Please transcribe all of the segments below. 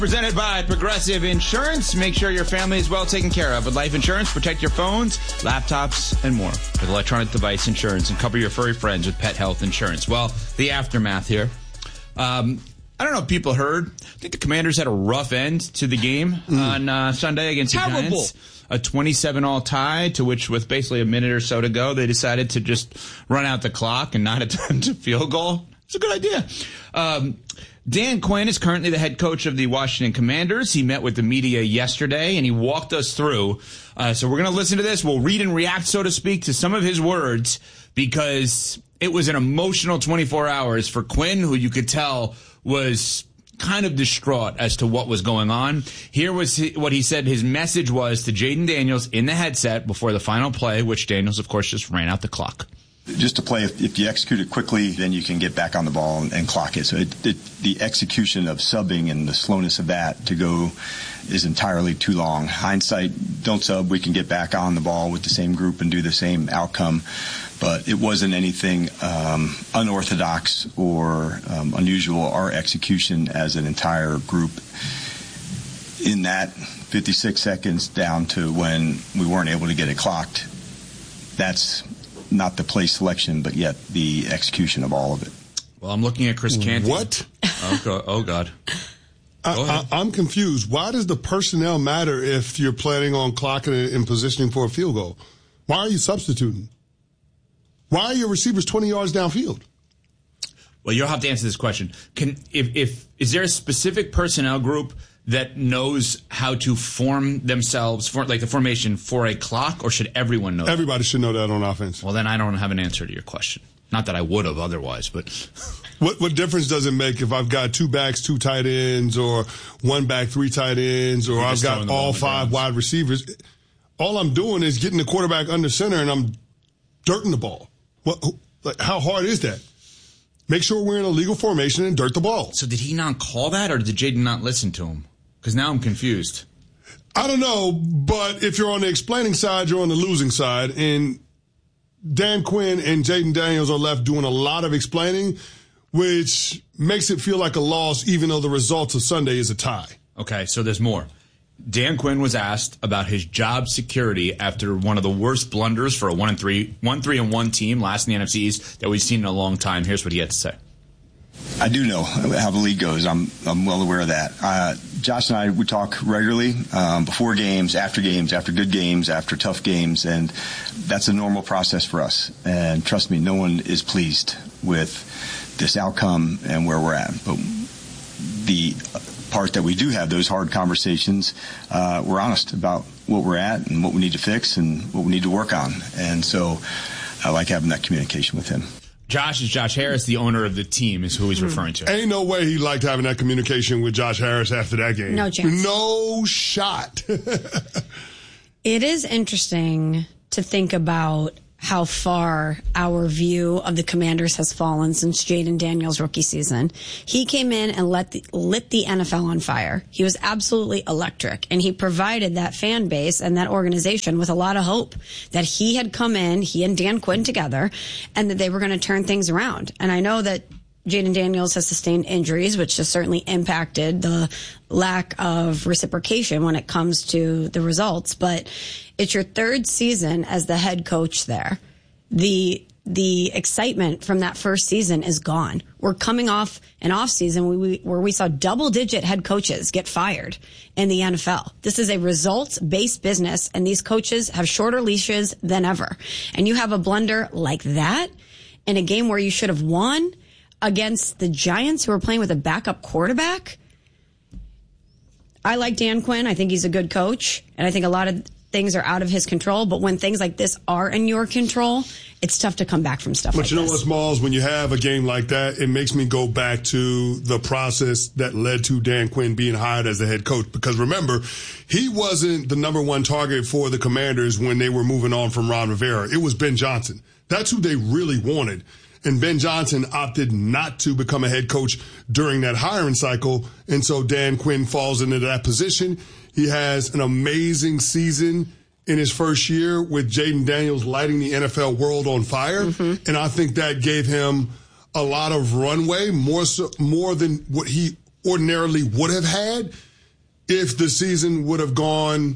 Presented by Progressive Insurance. Make sure your family is well taken care of. With life insurance, protect your phones, laptops, and more. With electronic device insurance, and cover your furry friends with pet health insurance. Well, the aftermath here. I don't know if people heard. I think the Commanders had a rough end to the game on Sunday against the Giants. A 27-all tie, to which with basically a minute or so to go, they decided to just run out the clock and not attempt a field goal. It's a good idea. Dan Quinn is currently the head coach of the Washington Commanders. He met with the media yesterday, and he walked us through. So we're going to listen to this. We'll read and react, so to speak, to some of his words, because it was an emotional 24 hours for Quinn, who you could tell was kind of distraught as to what was going on. Here was what he said his message was to Jayden Daniels in the headset before the final play, which Daniels, of course, just ran out the clock. Just to play, if you execute it quickly, then you can get back on the ball and clock it. So the execution of subbing and the slowness of that to go is entirely too long. Hindsight, don't sub. We can get back on the ball with the same group and do the same outcome. But it wasn't anything unorthodox or unusual. Our execution as an entire group in that 56 seconds down to when we weren't able to get it clocked, that's not the play selection, but yet the execution of all of it. Well, I'm looking at Chris Canty. What? Oh, God. I'm confused. Why does the personnel matter if you're planning on clocking it and positioning for a field goal? Why are you substituting? Why are your receivers 20 yards downfield? Well, you'll have to answer this question. Is there a specific personnel group that knows how to form themselves, for like the formation for a clock, or should everyone know that? Everybody should know that on offense. Well, then I don't have an answer to your question. Not that I would have otherwise, but... What difference does it make if I've got 2 backs, 2 tight ends, or 1 back, 3 tight ends, or I've got all 5 wide receivers? All I'm doing is getting the quarterback under center, and I'm dirting the ball. How hard is that? Make sure we're in a legal formation and dirt the ball. So did he not call that, or did Jayden not listen to him? Because now I'm confused. I don't know, but if you're on the explaining side, you're on the losing side. And Dan Quinn and Jayden Daniels are left doing a lot of explaining, which makes it feel like a loss, even though the result of Sunday is a tie. Okay, so there's more. Dan Quinn was asked about his job security after one of the worst blunders for a 1-3-1 team, last in the NFC East, that we've seen in a long time. Here's what he had to say. I do know how the league goes. I'm well aware of that. Josh and I, we talk regularly before games, after good games, after tough games, and that's a normal process for us. And trust me, no one is pleased with this outcome and where we're at. But the part that we do have those hard conversations, we're honest about what we're at and what we need to fix and what we need to work on. And so I like having that communication with him. Josh is Josh Harris, the owner of the team, is who he's referring to. Ain't no way he liked having that communication with Josh Harris after that game. No chance. No shot. It is interesting to think about how far our view of the Commanders has fallen since Jayden Daniels' rookie season. He came in and lit the NFL on fire. He was absolutely electric, and he provided that fan base and that organization with a lot of hope that he had come in, he and Dan Quinn together, and that they were going to turn things around. And I know that Jayden Daniels has sustained injuries, which has certainly impacted the lack of reciprocation when it comes to the results. But it's your 3rd season as the head coach there. The excitement from that first season is gone. We're coming off an off season where we saw double-digit head coaches get fired in the NFL. This is a results-based business, and these coaches have shorter leashes than ever. And you have a blunder like that in a game where you should have won against the Giants, who are playing with a backup quarterback. I like Dan Quinn. I think he's a good coach, and I think a lot of things are out of his control. But when things like this are in your control, it's tough to come back from stuff like this. But you know what, Smalls? When you have a game like that, it makes me go back to the process that led to Dan Quinn being hired as the head coach. Because remember, he wasn't the number 1 target for the Commanders when they were moving on from Ron Rivera. It was Ben Johnson. That's who they really wanted. And Ben Johnson opted not to become a head coach during that hiring cycle. And so Dan Quinn falls into that position. He has an amazing season in his first year with Jayden Daniels lighting the NFL world on fire. Mm-hmm. And I think that gave him a lot of runway, more than what he ordinarily would have had if the season would have gone,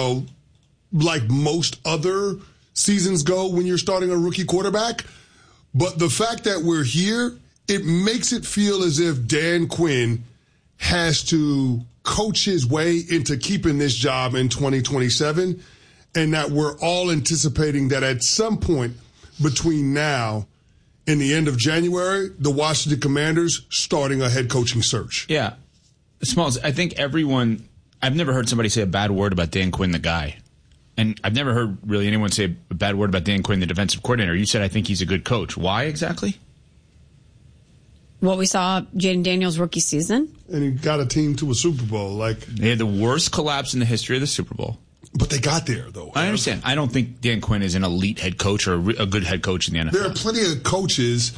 like most other seasons go when you're starting a rookie quarterback. But the fact that we're here, it makes it feel as if Dan Quinn has to coach his way into keeping this job in 2027, and that we're all anticipating that at some point between now and the end of January, the Washington Commanders starting a head coaching search. Yeah. Smalls, I think I've never heard somebody say a bad word about Dan Quinn, the guy. And I've never heard really anyone say a bad word about Dan Quinn, the defensive coordinator. You said, I think he's a good coach. Why exactly? What we saw Jaden Daniels' rookie season. And he got a team to a Super Bowl. They had the worst collapse in the history of the Super Bowl. But they got there, though. I understand. I don't think Dan Quinn is an elite head coach or a good head coach in the NFL. There are plenty of coaches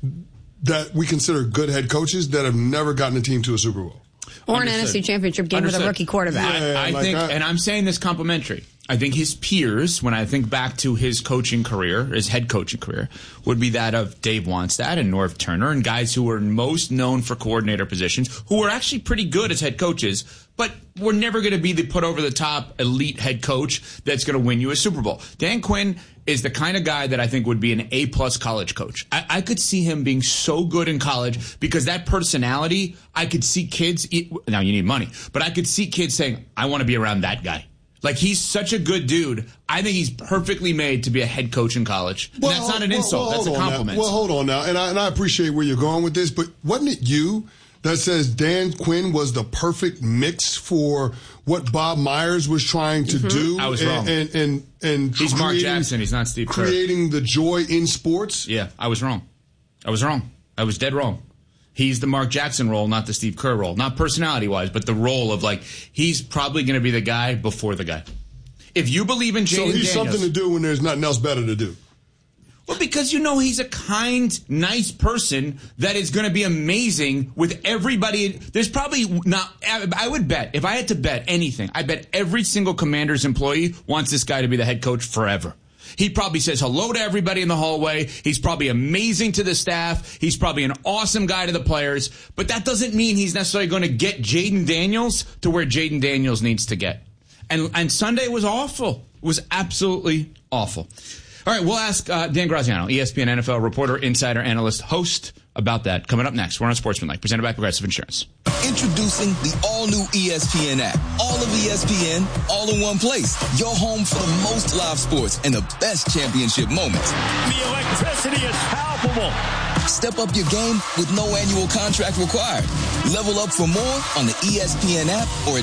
that we consider good head coaches that have never gotten a team to a Super Bowl. Or an NFC Championship game with a rookie quarterback. I think, and I'm saying this complimentary, I think his peers, when I think back to his coaching career, his head coaching career, would be that of Dave Wannstedt and Norv Turner and guys who were most known for coordinator positions, who were actually pretty good as head coaches, but were never going to be the put-over-the-top elite head coach that's going to win you a Super Bowl. Dan Quinn is the kind of guy that I think would be an A-plus college coach. I could see him being so good in college because that personality, I could see kids, now you need money, but I could see kids saying, I want to be around that guy. Like, he's such a good dude. I think he's perfectly made to be a head coach in college. Well, that's not an insult. That's a compliment. Well, hold on now. And I appreciate where you're going with this, but wasn't it you that says Dan Quinn was the perfect mix for what Bob Myers was trying to do? I was wrong. And he's Mark Jackson. He's not Steve Kerr. Creating the joy in sports? Yeah, I was wrong. I was dead wrong. He's the Mark Jackson role, not the Steve Kerr role. Not personality-wise, but the role of, he's probably going to be the guy before the guy. If you believe in Jaden Daniels... So he's something to do when there's nothing else better to do. Well, because he's a kind, nice person that is going to be amazing with everybody. There's probably not... I would bet, if I had to bet anything, I bet every single Commanders employee wants this guy to be the head coach forever. He probably says hello to everybody in the hallway. He's probably amazing to the staff. He's probably an awesome guy to the players. But that doesn't mean he's necessarily going to get Jaden Daniels to where Jaden Daniels needs to get. And Sunday was awful. It was absolutely awful. All right, we'll ask Dan Graziano, ESPN NFL reporter, insider, analyst, host, about that. Coming up next, we're on Sportsmanlike, presented by Progressive Insurance. Introducing the all-new ESPN app. All of ESPN, all in one place. Your home for the most live sports and the best championship moments. The electricity is palpable. Step up your game with no annual contract required. Level up for more on the ESPN app or at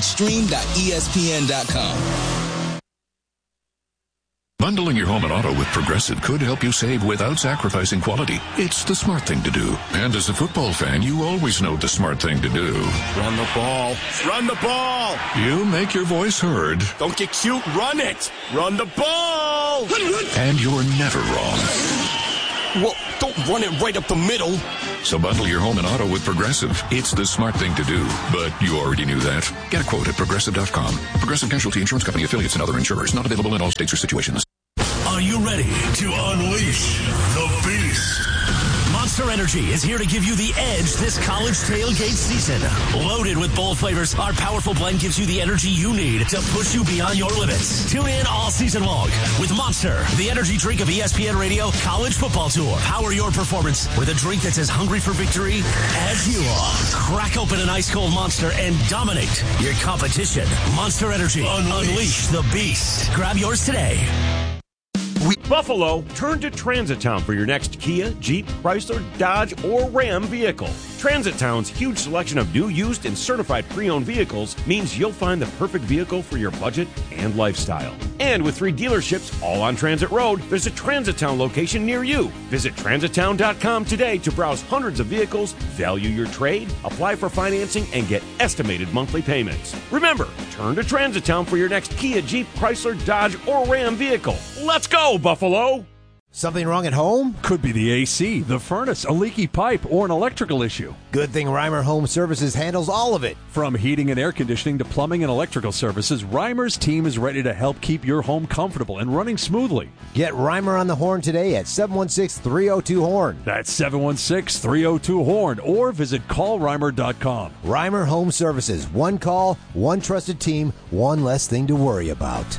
stream.espn.com. Bundling your home and auto with Progressive could help you save without sacrificing quality. It's the smart thing to do. And as a football fan, you always know the smart thing to do. Run the ball. Run the ball. You make your voice heard. Don't get cute. Run it. Run the ball. And you're never wrong. Well, don't run it right up the middle. So bundle your home and auto with Progressive. It's the smart thing to do. But you already knew that. Get a quote at Progressive.com. Progressive Casualty Insurance Company affiliates and other insurers. Not available in all states or situations. Are you ready to unleash the beast? Monster Energy is here to give you the edge this college tailgate season. Loaded with bold flavors, our powerful blend gives you the energy you need to push you beyond your limits. Tune in all season long with Monster, the energy drink of ESPN Radio College Football Tour. Power your performance with a drink that's as hungry for victory as you are. Crack open an ice-cold Monster and dominate your competition. Monster Energy. Unleash the beast. Grab yours today. Buffalo, turn to Transit Town for your next Kia, Jeep, Chrysler, Dodge, or Ram vehicle. Transit Town's huge selection of new, used, and certified pre-owned vehicles means you'll find the perfect vehicle for your budget and lifestyle. And with 3 dealerships all on Transit Road, there's a Transit Town location near you. Visit transittown.com today to browse hundreds of vehicles, value your trade, apply for financing, and get estimated monthly payments. Remember, turn to Transit Town for your next Kia, Jeep, Chrysler, Dodge, or Ram vehicle. Let's go, Buffalo! Something wrong at home? Could be the AC, the furnace, a leaky pipe, or an electrical issue. Good thing Reimer Home Services handles all of it. From heating and air conditioning to plumbing and electrical services, Reimer's team is ready to help keep your home comfortable and running smoothly. Get Reimer on the horn today at 716-302-HORN. That's 716-302-HORN, or visit callreimer.com. Reimer Home Services. One call, one trusted team, one less thing to worry about.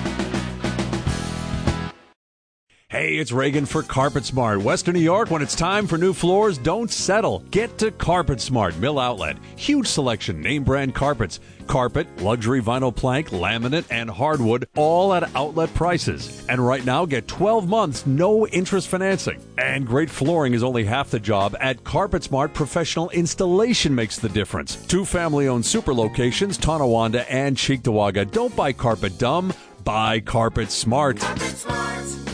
Hey, it's Reagan for Carpet Smart. Western New York, when it's time for new floors, don't settle. Get to Carpet Smart Mill Outlet. Huge selection, name brand carpets. Carpet, luxury vinyl plank, laminate, and hardwood, all at outlet prices. And right now, get 12 months, no interest financing. And great flooring is only half the job. At Carpet Smart, professional installation makes the difference. 2 family-owned super locations, Tonawanda and Cheektowaga. Don't buy carpet dumb, buy Carpet Smart. Carpet Smart.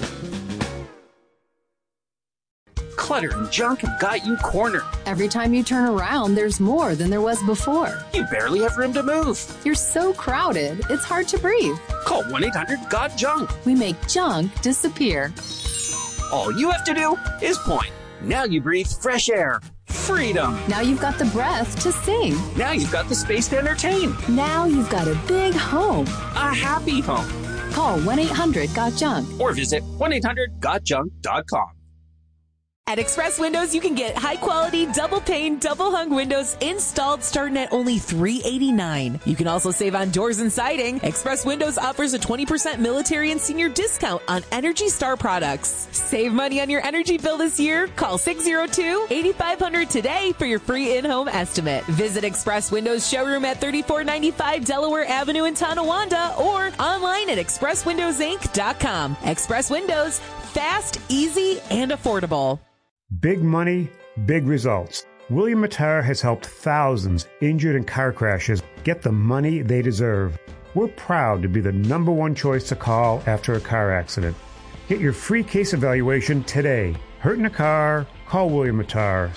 Clutter and junk have got you cornered. Every time you turn around, there's more than there was before. You barely have room to move. You're so crowded, it's hard to breathe. Call 1-800-GOT-JUNK. We make junk disappear. All you have to do is point. Now you breathe fresh air. Freedom. Now you've got the breath to sing. Now you've got the space to entertain. Now you've got a big home. A happy home. Call 1-800-GOT-JUNK. Or visit 1-800-GOTJUNK.com. At Express Windows, you can get high-quality, double-pane, double-hung windows installed starting at only $389. You can also save on doors and siding. Express Windows offers a 20% military and senior discount on Energy Star products. Save money on your energy bill this year. Call 602-8500 today for your free in-home estimate. Visit Express Windows showroom at 3495 Delaware Avenue in Tonawanda or online at expresswindowsinc.com. Express Windows, fast, easy, and affordable. Big money, big results. William Matar has helped thousands injured in car crashes get the money they deserve. We're proud to be the #1 choice to call after a car accident. Get your free case evaluation today. Hurt in a car? Call William Matar,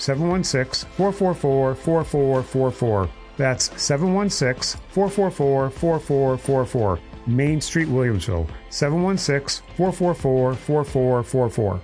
716-444-4444. That's 716-444-4444. Main Street, Williamsville, 716-444-4444.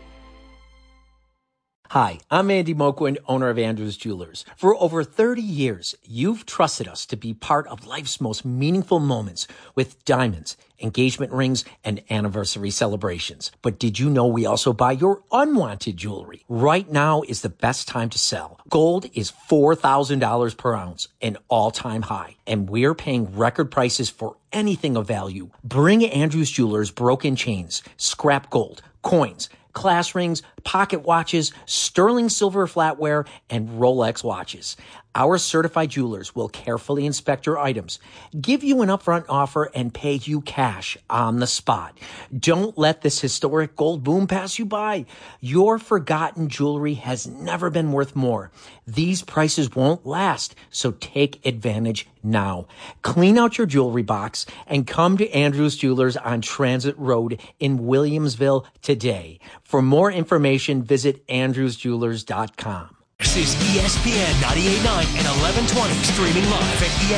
Hi, I'm Andy Moquin, owner of Andrews Jewelers. For over 30 years, you've trusted us to be part of life's most meaningful moments with diamonds, engagement rings, and anniversary celebrations. But did you know we also buy your unwanted jewelry? Right now is the best time to sell. Gold is $4,000 per ounce, an all-time high, and we're paying record prices for anything of value. Bring Andrews Jewelers broken chains, scrap gold, coins, class rings, pocket watches, sterling silver flatware, and Rolex watches. Our certified jewelers will carefully inspect your items, give you an upfront offer, and pay you cash on the spot. Don't let this historic gold boom pass you by. Your forgotten jewelry has never been worth more. These prices won't last, so take advantage now. Clean out your jewelry box and come to Andrews Jewelers on Transit Road in Williamsville today. For more information, visit andrewsjewelers.com. This is ESPN 98.9 and 1120, streaming live at